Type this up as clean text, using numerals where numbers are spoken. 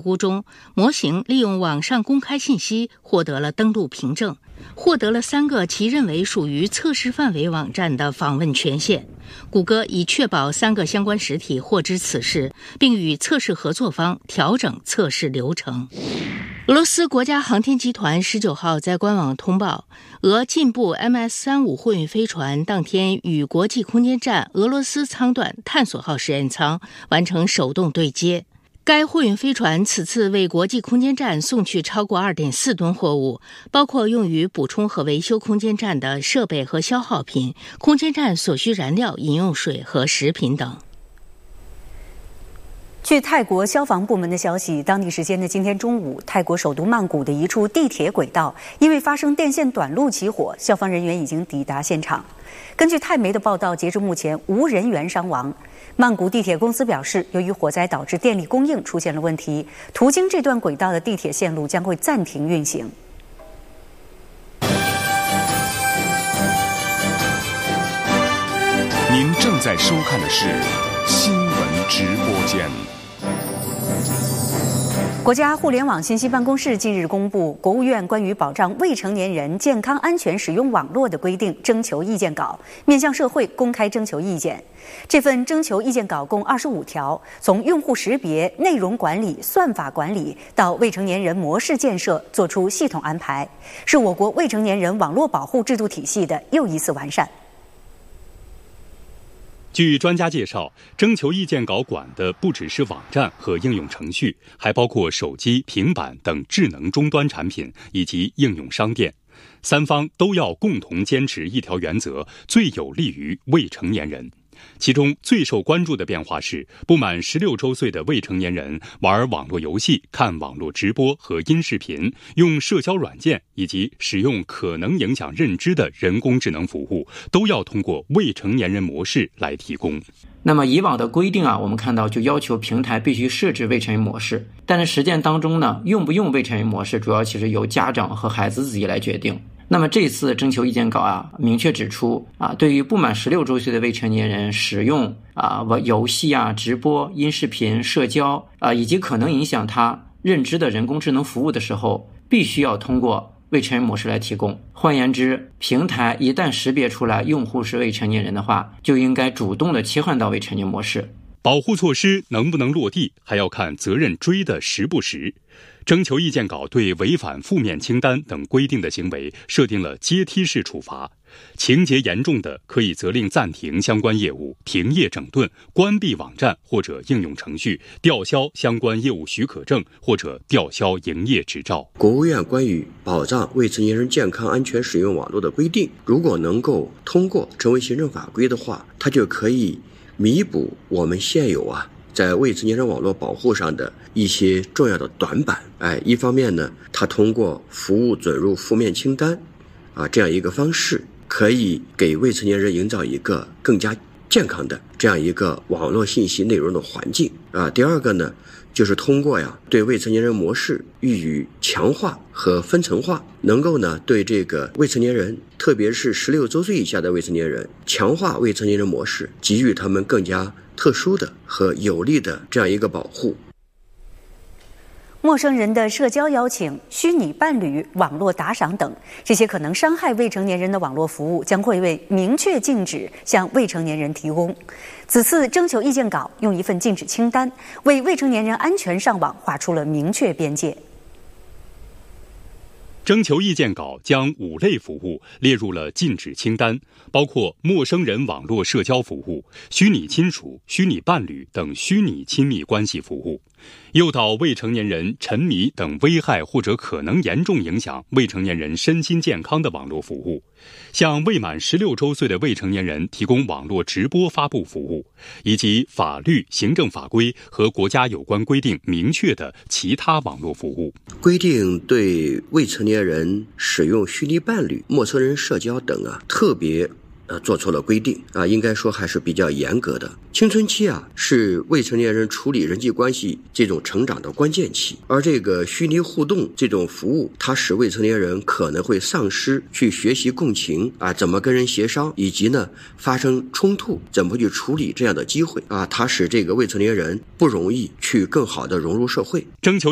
估中，模型利用网上公开信息获得了登录凭证，获得了3个其认为属于测试范围网站的访问权限。谷歌已确保3个相关实体获知此事，并与测试合作方调整测试流程。俄罗斯国家航天集团19号在官网通报，俄进步 MS-35 货运飞船当天与国际空间站俄罗斯舱段探索号实验舱完成手动对接。该货运飞船此次为国际空间站送去超过 2.4 吨货物，包括用于补充和维修空间站的设备和消耗品、空间站所需燃料、饮用水和食品等。 据泰国消防部门的消息，当地时间的今天中午，泰国首都曼谷的一处地铁轨道因为发生电线短路起火，消防人员已经抵达现场。根据泰媒的报道，截至目前无人员伤亡。曼谷地铁公司表示，由于火灾导致电力供应出现了问题，途经这段轨道的地铁线路将会暂停运行。 您正在收看的是新闻直播间。 国家互联网信息办公室近日公布国务院关于保障未成年人健康安全使用网络的规定征求意见稿，面向社会公开征求意见。这份征求意见稿共25条，从用户识别、内容管理、算法管理到未成年人模式建设做出系统安排，是我国未成年人网络保护制度体系的又一次完善。 据专家介绍，征求意见稿管的不只是网站和应用程序，还包括手机、平板等智能终端产品以及应用商店。3方都要共同坚持一条原则，最有利于未成年人。其中最受关注的变化是，不满16周岁的未成年人玩网络游戏、看网络直播和音视频、用社交软件以及使用可能影响认知的人工智能服务，都要通过未成年人模式来提供。 那么以往的规定我们看到就要求平台必须设置未成年模式，但是实践当中呢，用不用未成年模式主要其实由家长和孩子自己来决定。那么这次征求意见稿明确指出对于不满16周岁的未成年人使用游戏直播、音视频、社交以及可能影响他认知的人工智能服务的时候，必须要通过未成年模式来提供。换言之，平台一旦识别出来用户是未成年人的话，就应该主动的切换到未成年模式。 保护措施能不能落地，还要看责任追得实不实。征求意见稿对违反负面清单等规定的行为设定了阶梯式处罚，情节严重的可以责令暂停相关业务、停业整顿、关闭网站或者应用程序、吊销相关业务许可证或者吊销营业执照。 国务院关于保障未成年人健康安全使用网络的规定，如果能够通过成为行政法规的话，它就可以弥补我们现有在未成年人网络保护上的一些重要的短板。一方面呢，它通过服务准入负面清单这样一个方式，可以给未成年人营造一个更加健康的这样一个网络信息内容的环境第二个呢，就是通过对未成年人模式予以强化和分层化，能够呢对这个未成年人，特别是16周岁以下的未成年人，强化未成年人模式，给予他们更加特殊的和有利的这样一个保护。 陌生人的社交邀请、虚拟伴侣、网络打赏等，这些可能伤害未成年人的网络服务将会被明确禁止向未成年人提供。此次征求意见稿用一份禁止清单，为未成年人安全上网画出了明确边界。 征求意见稿将5类服务列入了禁止清单，包括陌生人网络社交服务、虚拟亲属、虚拟伴侣等虚拟亲密关系服务，诱导未成年人沉迷等危害或者可能严重影响未成年人身心健康的网络服务，向未满16周岁的未成年人提供网络直播发布服务，以及法律、行政法规和国家有关规定明确的其他网络服务。 规定对未成年人使用虚拟伴侣、陌生人社交等特别做出了规定应该说还是比较严格的。青春期是未成年人处理人际关系这种成长的关键期，而这个虚拟互动这种服务，它使未成年人可能会丧失去学习共情怎么跟人协商，以及呢发生冲突怎么去处理这样的机会它使这个未成年人不容易去更好的融入社会。 征求